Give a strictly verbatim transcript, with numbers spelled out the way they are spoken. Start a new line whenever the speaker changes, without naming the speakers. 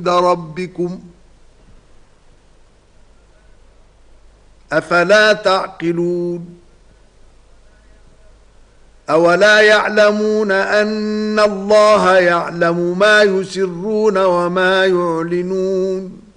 ربكم أفلا تعقلون أولا يعلمون أن الله يعلم ما يسرون وما يعلنون